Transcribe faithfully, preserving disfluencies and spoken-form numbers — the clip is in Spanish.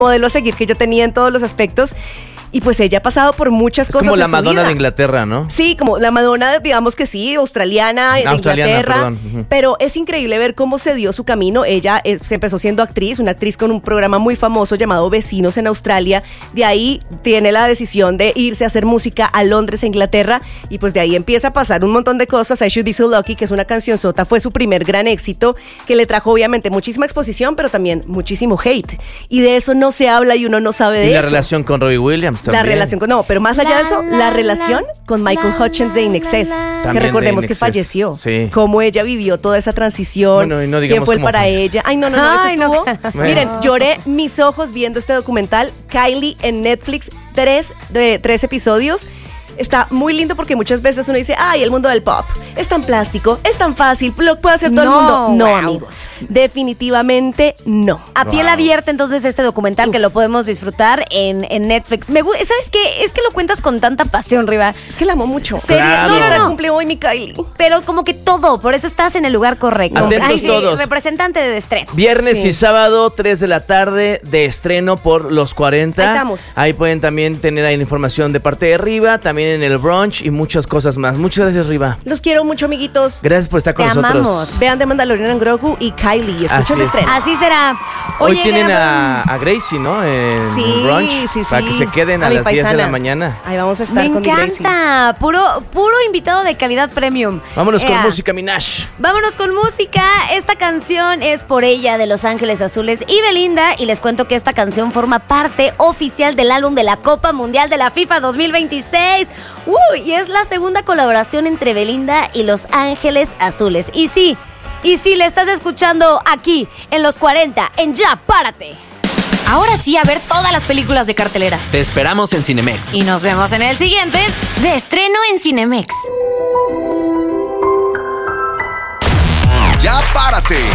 modelo a seguir que yo tenía en todos los aspectos. Y pues ella ha pasado por muchas es cosas. Como la en su Madonna vida. de Inglaterra, ¿no? Sí, como la Madonna, digamos que sí, australiana, de Australiana, Inglaterra. perdón. Uh-huh. Pero es increíble ver cómo se dio su camino. Ella eh, se empezó siendo actriz, una actriz con un programa muy famoso llamado Vecinos en Australia. De ahí tiene la decisión de irse a hacer música a Londres, a Inglaterra. Y pues de ahí empieza a pasar un montón de cosas. I Should Be So Lucky, que es una canción sota, fue su primer gran éxito, que le trajo obviamente muchísima exposición, pero también muchísimo hate. Y de eso no se habla y uno no sabe de y eso. la relación con Robbie Williams también. La relación con... No, pero más allá de eso, la relación con Michael Hutchins de In Excess, que También recordemos de que In Excess. falleció. Sí. Cómo ella vivió toda esa transición, Bueno, y no quién digamos fue el cómo para fue. ella. Ay, no, no, no, Ay, eso no. estuvo... Bueno. Miren, lloré mis ojos viendo este documental, Kylie en Netflix, tres, de, tres episodios. Está muy lindo porque muchas veces uno dice, ay, el mundo del pop es tan plástico, es tan fácil, lo puede hacer todo No, el mundo. No, wow. amigos, definitivamente no. A piel Wow. abierta, entonces, este documental Uf. que lo podemos disfrutar en, en Netflix. Me gu- ¿Sabes qué? Es que lo cuentas con tanta pasión, Riva. Es que la amo mucho. ¿Serio? Claro. Y No, está no, no. cumple hoy mi Kylie. Pero como que todo, por eso estás en el lugar correcto. Atentos Ay, sí, todos. representante de estreno. Viernes Sí. y sábado, tres de la tarde, de estreno por los cuarenta. Ahí estamos. Ahí pueden también tener ahí la información de parte de Riva, también en el brunch y muchas cosas más. Muchas gracias, Riva. Los quiero mucho, amiguitos. Gracias por estar con Te nosotros. amamos. Vean The Mandalorian en Grogu y Kylie. Y Así escuchen el es. estreno. Así será. Hoy Oye, tienen Gabo, a, a Gracie, ¿no? En Sí, el brunch. sí, sí. Para que se queden a, A mi las diez de paisana. la mañana. Ahí vamos a estar Me con mi Gracie. encanta. Puro, puro invitado de calidad premium. Vámonos con Ea. música, Minash. Vámonos con música. Esta canción es por ella de Los Ángeles Azules y Belinda. Y les cuento que esta canción forma parte oficial del álbum de la Copa Mundial de la FIFA dos mil veintiséis. Uy, y es la segunda colaboración entre Belinda y Los Ángeles Azules. Y sí, y sí, le estás escuchando aquí en Los cuarenta, en Ya Párate. Ahora sí, a ver todas las películas de cartelera. Te esperamos en Cinemex. Y nos vemos en el siguiente de estreno en Cinemex. Ya párate.